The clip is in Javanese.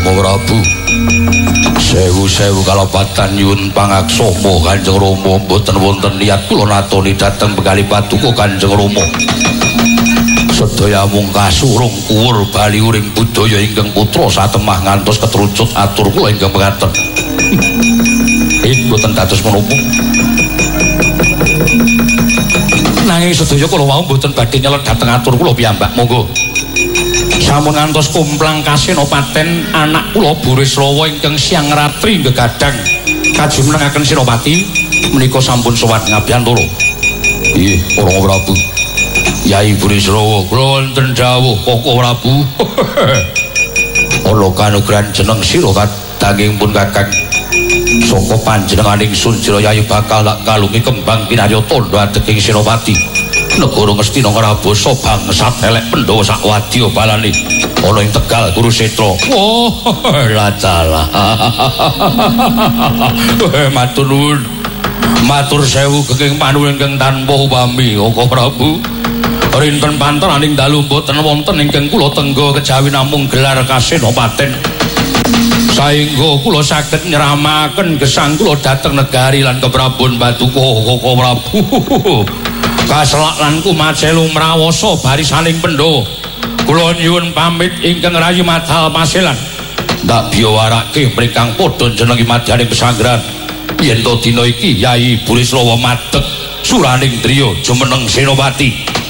Prabu. Sewu-sewu kalopatan nyuwun pangaksama Kanjeng Rama, mboten wonten niat kula natoni dhateng Begali Paduka Kanjeng Rama. Sedaya mung kasurung kuwur bali uring budaya ingkang putra satemah ngantos ketrucut atur kula ingkang mekaten. Mboten dados menapa. Nanging sedaya kula wau mboten badhe nyelet dhateng atur kula piyambak, monggo. Sampun ngantos kumplang kasenopati anak kula Burisrawa ingkang Syang Ratri gegadang kajumenengaken Senopati menika sampun sowan ngabiyantara. Nggih, para Prabu. Yai Burisrawa kula wonten dawuh Koko Prabu. Ana kanugrahan jeneng sira kadanging pun Kakang. Saka panjenenganing Sun Jayaya bakal kalungi kembang kinarya tandha adeking Senopati. Negara Ngastina ngrabasa bangsat elek Pandhawa sak wadya balane ana ing Tegal Kurusetra. Oh, lacala. Matur nuwun. Matur sewu kenging panuwun ingkang tanpa upami, Koko Prabu. Rinten panteraning dalu boten wonten ingkang kula tenggo kejawi namung gelar kasenopaten. Saengga kula saged nyeramaken gesang kula dhateng negari lan keprabon Paduka Koko Prabu. Kaselak lan kumace lumrawasa barisaning Pandhawa. Kula nyuwun pamit ingkang rayi madhal paselan. Ndak biyawarake mrikang padha jenengi madyaning pesanggrahan. Yen to dina iki Yai Burisrawa madeg suraning driya jumeneng Senopati.